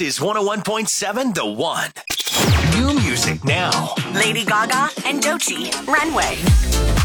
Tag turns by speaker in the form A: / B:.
A: is 101.7 The One. New music now.
B: Lady Gaga and Doechii, Runway.